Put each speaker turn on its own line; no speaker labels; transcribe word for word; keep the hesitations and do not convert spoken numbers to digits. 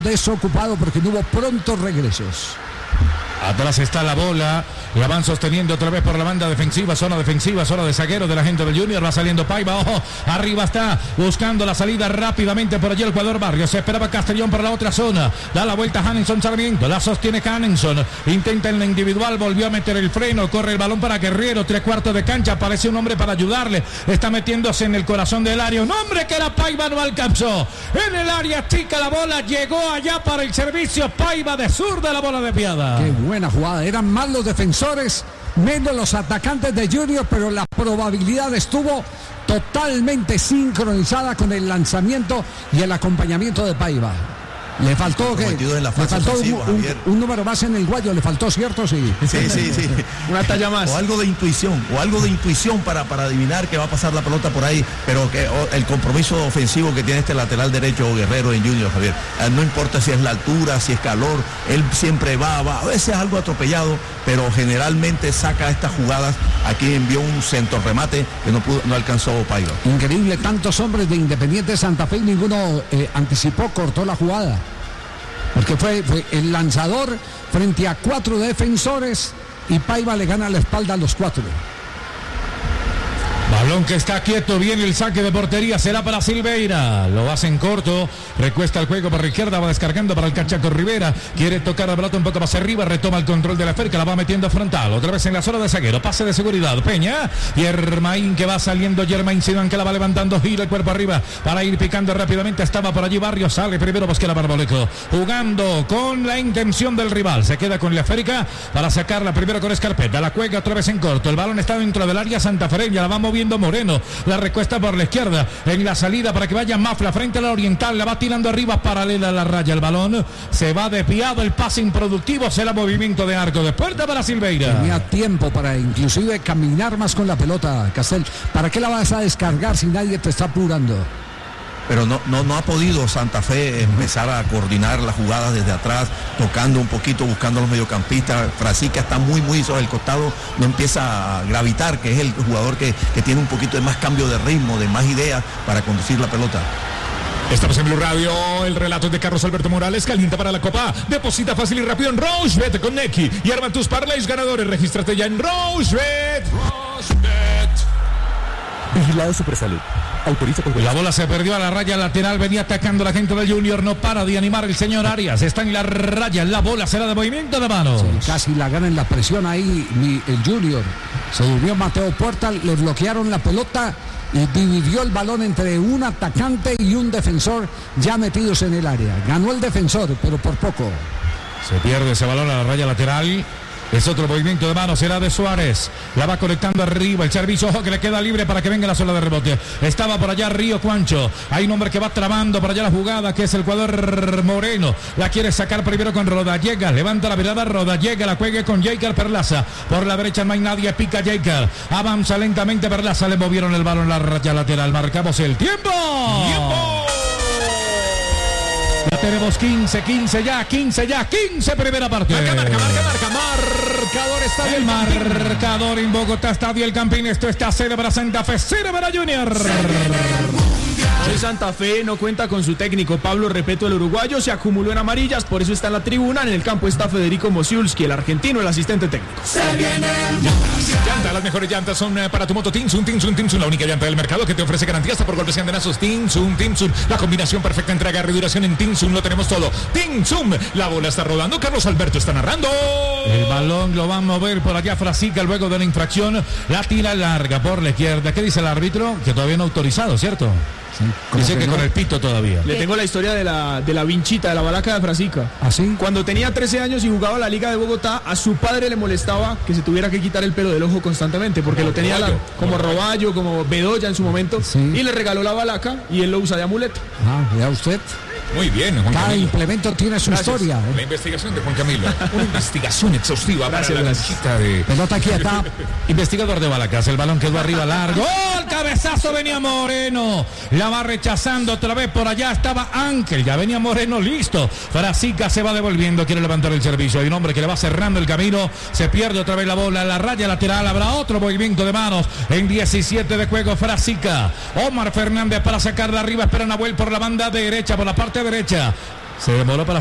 desocupado porque no hubo prontos regresos.
Atrás está la bola, la van sosteniendo otra vez por la banda defensiva, zona defensiva, zona de zaguero de la gente del Junior, va saliendo Paiva, ojo, arriba está, buscando la salida rápidamente por allí el jugador Barrios, se esperaba Castellón por la otra zona, da la vuelta Hanenson Sarmiento, la sostiene Hanenson, intenta en la individual, volvió a meter el freno, corre el balón para Guerrero, tres cuartos de cancha, aparece un hombre para ayudarle, está metiéndose en el corazón del área, un hombre que la Paiva no alcanzó, en el área chica la bola, llegó allá para el servicio, Paiva de zurda, la bola desviada.
Qué buena jugada, eran más los defensores, menos los atacantes de Junior, pero la probabilidad estuvo totalmente sincronizada con el lanzamiento y el acompañamiento de Paiva. Le faltó que le faltó un, un, un número más en el guayo, le faltó, ¿cierto? Sí,
sí, sí, sí.
Una talla más.
O algo de intuición, o algo de intuición para, para adivinar que va a pasar la pelota por ahí, pero que oh, el compromiso ofensivo que tiene este lateral derecho Guerrero en Junior, Javier, eh, no importa si es la altura, si es calor, él siempre va, va, a veces es algo atropellado, pero generalmente saca estas jugadas. Aquí envió un centro remate que no pudo, no alcanzó Paiva.
Increíble, tantos hombres de Independiente Santa Fe y ninguno eh, anticipó, cortó la jugada. Porque fue, fue el lanzador frente a cuatro defensores y Paiva le gana la espalda a los cuatro.
Balón que está quieto, viene el saque de portería, será para Silveira, lo hace en corto, recuesta el juego para la izquierda, va descargando para el Cachaco Rivera, quiere tocar la pelota un poco más arriba, retoma el control de la cerca, la va metiendo frontal, otra vez en la zona de zaguero, pase de seguridad, Peña, y Germain que va saliendo, Germain Zidane que la va levantando, gira el cuerpo arriba, para ir picando rápidamente, estaba por allí Barrios, sale primero Bosquera Barboleco, jugando con la intención del rival, se queda con la esférica, para sacarla primero con Escarpeta, la cuelga otra vez en corto, el balón está dentro del área santafereña, la va moviendo Moreno, la recuesta por la izquierda en la salida para que vaya Mafla frente a la Oriental, la va tirando arriba paralela a la raya, el balón se va desviado, el pase improductivo, será movimiento de arco de puerta para Silveira.
Tenía tiempo para inclusive caminar más con la pelota, Castel. ¿Para qué la vas a descargar si nadie te está apurando?
Pero no, no, no ha podido Santa Fe empezar a coordinar las jugadas desde atrás, tocando un poquito, buscando a los mediocampistas. Frasica está muy, muy sobre el costado, no empieza a gravitar, que es el jugador que, que tiene un poquito de más cambio de ritmo, de más ideas para conducir la pelota.
Estamos en Blue Radio, el relato es de Carlos Alberto Morales, calienta para la Copa, deposita fácil y rápido en Rochebet con Neki y arma tus parlays ganadores, regístrate ya en Rochebet. Rochebet.
Vigilado Supersalud. Autoriza con...
La bola se perdió a la raya lateral, venía atacando la gente del Junior, no para de animar el señor Arias, está en la raya, la bola será de movimiento de manos.
Sí, casi la gana en la presión ahí mi, el Junior, se durmió Mateo Puerta, le bloquearon la pelota y dividió el balón entre un atacante y un defensor ya metidos en el área, ganó el defensor pero por poco.
Se pierde ese balón a la raya lateral. Es otro movimiento de mano, será de Suárez. La va conectando arriba, el servicio, ojo que le queda libre para que venga la zona de rebote. Estaba por allá Río Cuancho. Hay un hombre que va trabando por allá la jugada, que es el jugador Moreno. La quiere sacar primero con Rodallega. Levanta la mirada, Rodallega, la juegue con Jaker Perlaza. Por la derecha no hay nadie, pica Jaker. Avanza lentamente Perlaza, le movieron el balón en la raya lateral. Marcamos el tiempo. ¡Tiempo! Ya tenemos quince, quince ya, quince ya, quince primera parte.
Marca, marca, marca, marca, marcador Estadio
El marcador en Bogotá, Estadio El Campín. Esto está cero para Santa Fe, cero para Junior.
Hoy Santa Fe no cuenta con su técnico Pablo Repeto, el uruguayo, se acumuló en amarillas, por eso está en la tribuna. En el campo está Federico Mosiulski, el argentino, el asistente técnico.
Se vienen llantas, llantas, las mejores llantas son para tu moto Tinsun, Tinsun, Tinsun, la única llanta del mercado que te ofrece garantía hasta por golpes y andenazos. Tinsun, Tinsun, la combinación perfecta entre agarre y duración en Tinsun, lo tenemos todo. Tinsun, la bola está rodando, Carlos Alberto está narrando. El balón lo va a mover por allá Frasica luego de la infracción, la tira larga por la izquierda. ¿Qué dice el árbitro? Que todavía no ha autorizado, ¿cierto?
Sí,
dice que, que
no?
con el pito todavía.
Le tengo la historia de la, de la vinchita, de la balaca de Frasica.
¿Ah, sí?
Cuando tenía trece años y jugaba la Liga de Bogotá, a su padre le molestaba que se tuviera que quitar el pelo del ojo constantemente, porque como lo tenía roballo, la, como roballo, como Bedoya en su momento, sí. Y le regaló la balaca y él lo usa de amuleto.
Ah, vea usted.
Muy bien, Juan
Cada
Camilo.
implemento tiene su Gracias. historia. ¿eh?
La investigación de Juan Camilo. Una investigación exhaustiva
Gracias,
para la visita de...
Pelota quieta.
Investigador de Balacas. El balón quedó arriba largo. ¡Gol! Cabezazo venía Moreno. La va rechazando otra vez. Por allá estaba Ángel. Ya venía Moreno listo. Frasica se va devolviendo. Quiere levantar el servicio. Hay un hombre que le va cerrando el camino. Se pierde otra vez la bola. La raya lateral. Habrá otro movimiento de manos. En diecisiete de juego Frasica. Omar Fernández para sacarla arriba. Espera Nahuel por la banda derecha. Por la parte derecha. Se demoró para